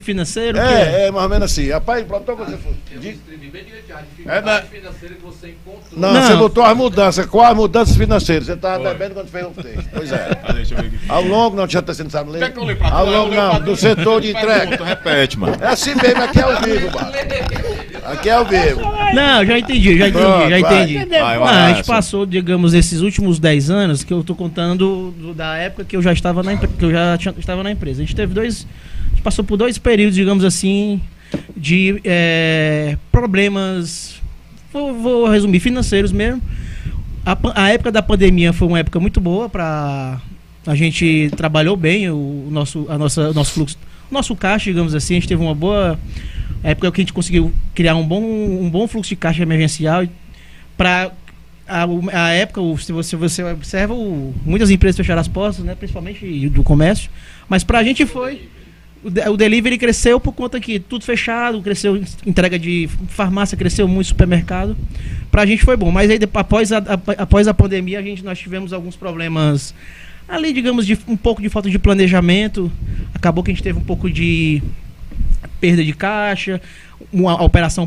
financeiro? Mais ou menos assim. Rapaz, pronto, você foi. Financeira que você encontrou. Não, você botou as mudanças. Quais as mudanças financeiras? Você estava devendo quando fez o texto. Pois é. Deixa eu ver aqui. Ao longo, não, você não sabe ler? Quer que eu leio pra tu? Ao longo, não, do setor de entrega. Repete, mano. É assim mesmo, aqui é ao vivo, mano. Aqui é ao vivo. Não, já entendi. Pronto, vai. A gente passou, digamos, esses últimos 10 anos, que eu tô contando da época que eu já estava na empresa. A gente passou por 2 períodos, digamos assim, de problemas, vou resumir, financeiros mesmo. A época da pandemia foi uma época muito boa a gente trabalhou bem nosso fluxo, nosso caixa, digamos assim. A gente teve uma boa época que a gente conseguiu criar um bom fluxo de caixa emergencial. Para a época, se você observa, muitas empresas fecharam as portas, né, principalmente do comércio, mas para a gente foi... O delivery cresceu por conta que tudo fechado, cresceu entrega de farmácia, cresceu muito supermercado. Pra gente foi bom, mas aí após a pandemia nós tivemos alguns problemas ali, digamos, de um pouco de falta de planejamento. Acabou que a gente teve um pouco de perda de caixa, a operação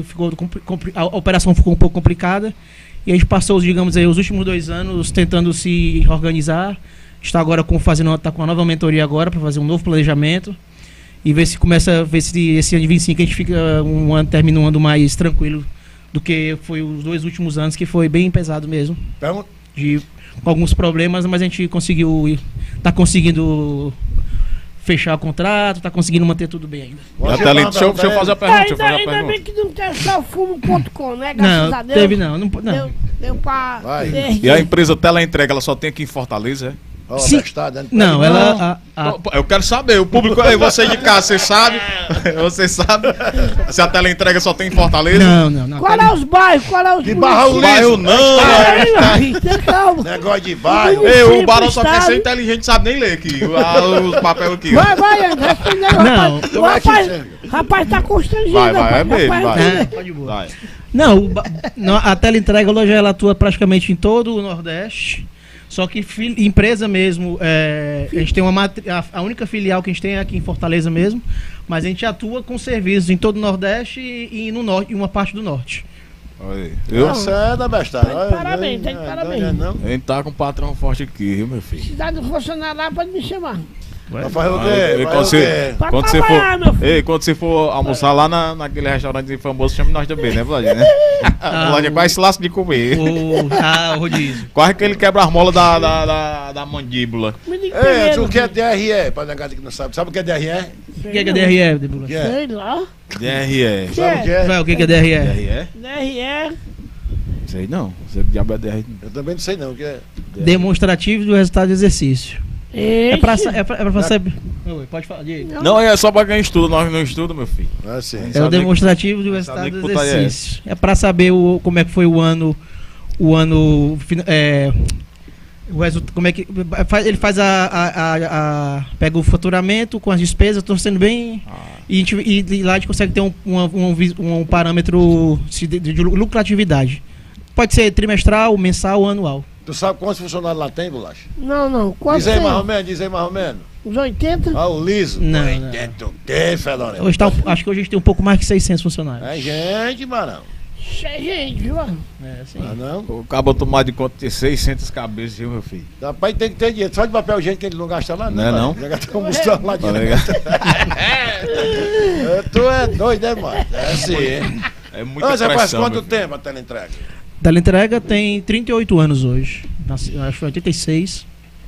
ficou um pouco complicada e a gente passou, digamos aí, os últimos 2 anos tentando se organizar. Está agora tá com uma nova mentoria agora para fazer um novo planejamento e ver se esse ano de 25 a gente termina um ano mais tranquilo do que foi os 2 últimos anos, que foi bem pesado mesmo. Com alguns problemas, mas a gente tá conseguindo fechar o contrato, tá conseguindo manter tudo bem ainda. Deixa eu fazer a pergunta. Ainda bem que não tem só fumo.com, né? Graças a Deus. Teve não. Deu pra... E a empresa Teleentrega, ela só tem aqui em Fortaleza, é? Sim. Não, ela... Eu quero saber, o público aí, você de casa, você sabe? Você sabe se a Teleentrega só tem em Fortaleza? Não. Qual é os bairros? De Barra Bairro não, Calma. negócio de bairro. O Barão só quer ser inteligente, sabe nem ler aqui, os papéis aqui. Vai, André, não. Rapaz, tá constrangido. Vai, é mesmo, vai. Pode boa. Não, a Teleentrega hoje ela atua praticamente em todo o Nordeste. Só que empresa mesmo, a gente tem a única filial que a gente tem é aqui em Fortaleza mesmo, mas a gente atua com serviços em todo o Nordeste e no Norte, e uma parte do Norte. Você é da bestada. Parabéns. A gente tá com um patrão forte aqui, viu, meu filho? Se dá do funcionário lá, pode me chamar. Vai fazer o quê? Quando você for almoçar lá naquele restaurante famoso, chame nós também, né, Vladimir? Né? Vladimir quase se lasca de comer. O rodízio. Quase que ele quebra as molas da mandíbula. O que é DRE? Para negar que não sabe. Sabe o que é DRE? O que é DRE, Debula? Sei lá. DRE. Sabe o que é? O que é DRE? DRE. Sei não. Você diabo é DRE. Eu também não sei não o que é. Demonstrativo do resultado do exercício. É pra saber. Pode falar, Diego. Não, é só pra quem estuda, nós não estudamos, meu filho. Sim. É o demonstrativo do resultado do exercício. É pra saber como é que foi o ano. Como é que. Ele faz pega o faturamento com as despesas, estou sendo bem. E lá a gente consegue ter um parâmetro de lucratividade. Pode ser trimestral, mensal ou anual. Tu sabe quantos funcionários lá tem, Bolacha? Não. Quantos Diz aí mais ou menos. Uns 80? O liso. Não. 80 o quê, Fedorento? Acho que hoje a gente tem um pouco mais que 600 funcionários. É gente, Marão. Gente, viu? Sim. Não? O cabo tomar de conta de 600 cabeças, viu, meu filho? Rapaz, tem que ter dinheiro. Só de papel higiênico que ele não gasta lá, não. Não. Já gasta combustão lá direto. Tu é doido, né, mano? É assim, hein? É muita Você pressão, faz quanto tempo a Teleentrega? Teleentrega tem 38 anos hoje. Acho que 86.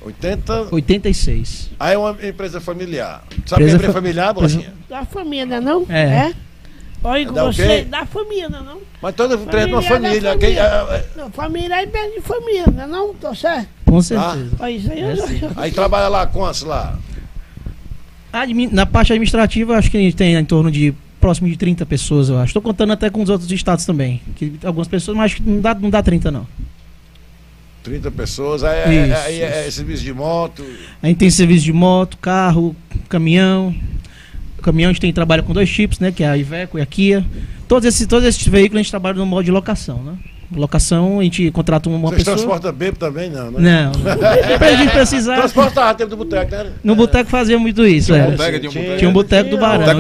86. Aí é uma empresa familiar. Sabe o que é empresa familiar, Bolachinha? Da família, não? É. Olha com você, da família, não? Mas toda empresa é uma família. Não, família é bem de família, não? Tô certo? Com certeza. Olha isso aí. Aí trabalha lá, quantos lá? Na parte administrativa, acho que a gente tem em torno de próximo de 30 pessoas, eu acho. Estou contando até com os outros estados também. Que algumas pessoas, mas acho que não dá 30, não. 30 pessoas, é serviço de moto. A gente tem serviço de moto, carro, caminhão. O caminhão a gente trabalha com 2 tipos, né? Que é a Iveco e a Kia. Todos esses veículos a gente trabalha no modo de locação, né? Locação, a gente contrata uma Vocês pessoa. transportam bêbado também, não, né? Não. Pra gente precisar. Transportava tempo do boteco, né? No boteco fazia muito isso, Tinha é. um boteco, Tinha um boteco do Barão.